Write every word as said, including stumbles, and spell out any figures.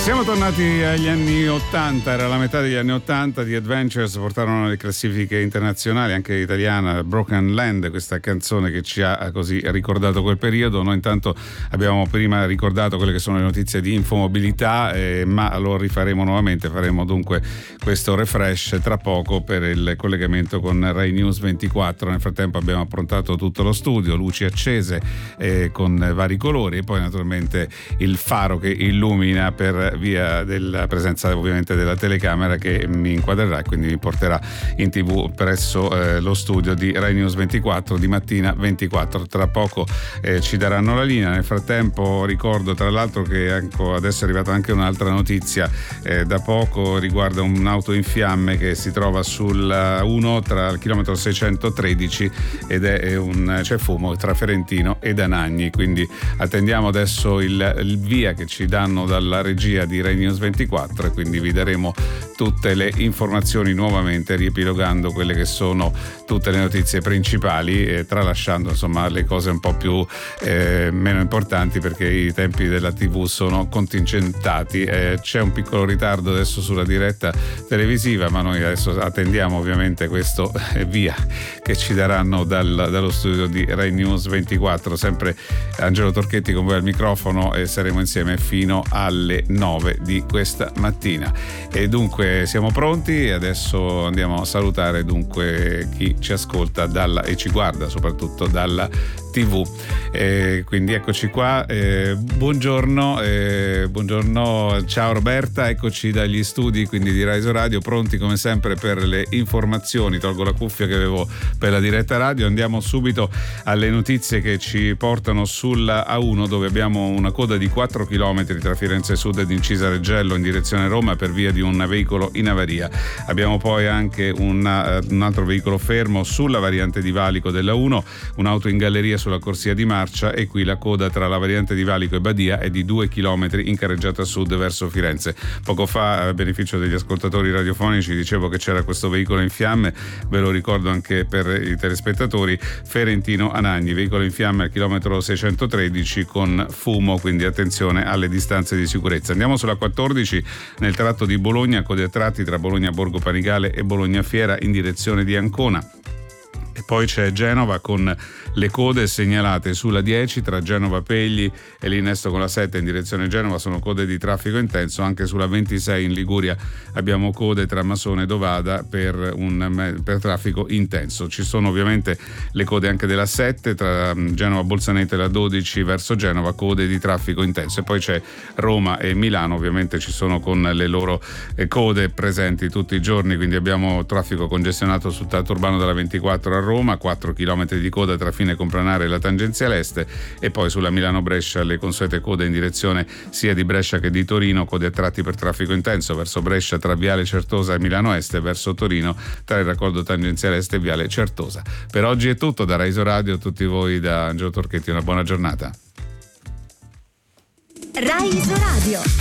Siamo tornati agli anni ottanta, era la metà degli anni ottanta. The Adventures portarono le classifiche internazionali, anche italiana, Broken Land, questa canzone che ci ha così ricordato quel periodo. Noi intanto abbiamo prima ricordato quelle che sono le notizie di infomobilità, eh, ma lo rifaremo nuovamente, faremo dunque questo refresh tra poco per il collegamento con Rai News ventiquattro. Nel frattempo abbiamo approntato tutto lo studio, luci accese eh, con vari colori, e poi naturalmente il faro che illumina per via della presenza ovviamente della telecamera che mi inquadrerà e quindi mi porterà in tv presso eh, lo studio di Rai News ventiquattro di Mattina ventiquattro. Tra poco eh, ci daranno la linea. Nel frattempo ricordo tra l'altro che ecco, adesso è arrivata anche un'altra notizia eh, da poco, riguarda un'auto in fiamme che si trova sul uno tra il chilometro seicentotredici ed è un c'è fumo tra Ferentino ed Anagni, quindi attendiamo adesso il, il via che ci danno dalla regia di Rai News ventiquattro, e quindi vi daremo tutte le informazioni nuovamente, riepilogando quelle che sono tutte le notizie principali e tralasciando insomma le cose un po' più eh, meno importanti, perché i tempi della tivù sono contingentati. Eh, c'è un piccolo ritardo adesso sulla diretta televisiva, ma noi adesso attendiamo ovviamente questo eh, via che ci daranno dal, dallo studio di Rai News ventiquattro. Sempre Angelo Torchetti con voi al microfono e saremo insieme fino alle nove di questa mattina. E dunque siamo pronti, adesso andiamo a salutare dunque chi ci ascolta dalla e ci guarda soprattutto dalla tivù. Eh, quindi eccoci qua, eh, buongiorno, eh, buongiorno, ciao Roberta, eccoci dagli studi quindi di Rai Radio, pronti come sempre per le informazioni. Tolgo la cuffia che avevo per la diretta radio, andiamo subito alle notizie che ci portano sulla A uno, dove abbiamo una coda di quattro chilometri tra Firenze Sud ed Incisa Reggello in direzione Roma per via di un veicolo in avaria. Abbiamo poi anche una, un altro veicolo fermo sulla variante di Valico della uno, un'auto in galleria sulla corsia di marcia, e qui la coda tra la variante di Valico e Badia è di due chilometri in carreggiata sud verso Firenze. Poco fa, a beneficio degli ascoltatori radiofonici, dicevo che c'era questo veicolo in fiamme, ve lo ricordo anche per i telespettatori: Ferentino Anagni, veicolo in fiamme al chilometro seicentotredici con fumo, quindi attenzione alle distanze di sicurezza. Andiamo sulla quattordici, nel tratto di Bologna, code a tratti tra Bologna Borgo Panigale e Bologna Fiera in direzione di Ancona. E poi c'è Genova con le code segnalate sulla dieci tra Genova Pegli e l'innesto con la sette in direzione Genova, sono code di traffico intenso. Anche sulla ventisei in Liguria abbiamo code tra Masone e Dovada per, un, per traffico intenso. Ci sono ovviamente le code anche della sette tra Genova Bolzaneto e la dodici verso Genova, code di traffico intenso. E poi c'è Roma e Milano, ovviamente ci sono con le loro code presenti tutti i giorni, quindi abbiamo traffico congestionato sul tratto urbano della ventiquattro a Roma, quattro chilometri di coda tra Fine Compranare e la tangenziale est, e poi sulla Milano-Brescia le consuete code in direzione sia di Brescia che di Torino, code a tratti per traffico intenso verso Brescia tra Viale Certosa e Milano Est, e verso Torino tra il raccordo tangenziale est e Viale Certosa. Per oggi è tutto da Rai Radio, a tutti voi da Angelo Torchetti una buona giornata. Rai Radio.